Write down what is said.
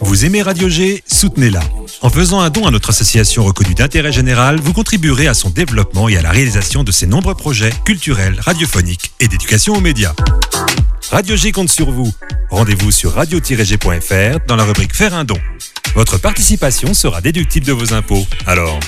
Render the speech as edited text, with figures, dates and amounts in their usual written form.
Vous aimez Radio G? Soutenez-la. En faisant un don à notre association reconnue d'intérêt général, vous contribuerez à son développement et à la réalisation de ses nombreux projets culturels, radiophoniques et d'éducation aux médias. Radio G compte sur vous. Rendez-vous sur radio-g.fr dans la rubrique Faire un don. Votre participation sera déductible de vos impôts. Alors,